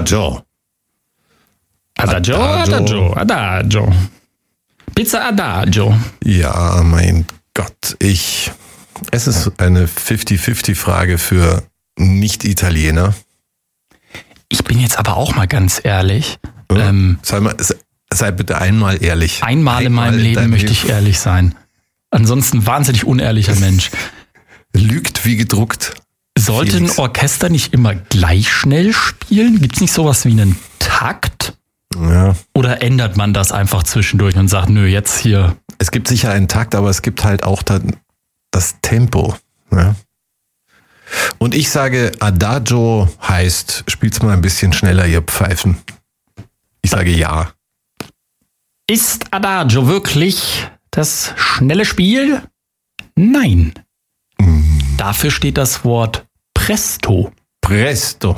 Adagio. Adagio. Pizza Adagio. Ja, mein Gott, es ist eine 50-50-Frage für Nicht-Italiener. Ich bin jetzt aber auch mal ganz ehrlich. Sei bitte einmal ehrlich. Einmal in meinem Leben möchte ich ehrlich sein. Ansonsten wahnsinnig unehrlicher Mensch. Lügt wie gedruckt. Sollte ein Orchester nicht immer gleich schnell spielen? Gibt es nicht sowas wie einen Takt? Ja. Oder ändert man das einfach zwischendurch und sagt, nö, jetzt hier. Es gibt sicher einen Takt, aber es gibt halt auch das Tempo. Ja. Und ich sage, Adagio heißt, spielt's mal ein bisschen schneller, ihr Pfeifen. Ich sage ja. Ist Adagio wirklich das schnelle Spiel? Nein. Dafür steht das Wort Presto. Presto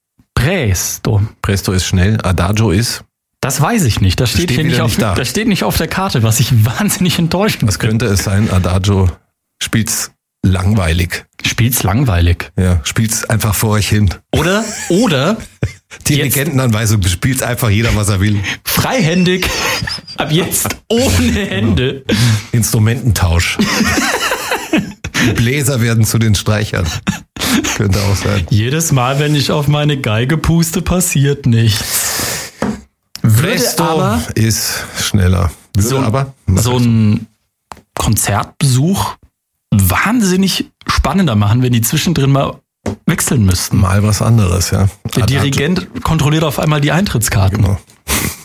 ist schnell, Adagio ist? Das weiß ich nicht. Das steht hier nicht auf, da. Das steht nicht auf der Karte, was ich wahnsinnig enttäuschend Was könnte es sein? Adagio spielt's langweilig. Spielt's langweilig. Ja, spielt's einfach vor euch hin. Oder Dirigentenanweisung, spielt's einfach jeder, was er will. freihändig, ab jetzt ohne Hände. Instrumententausch. Die Bläser werden zu den Streichern. Könnte auch sein. Jedes Mal, wenn ich auf meine Geige puste, passiert nichts. Presto ist schneller. So ein Konzertbesuch wahnsinnig spannender machen, wenn die zwischendrin mal wechseln müssten. Mal was anderes, ja. Der Dirigent kontrolliert auf einmal die Eintrittskarten. Genau.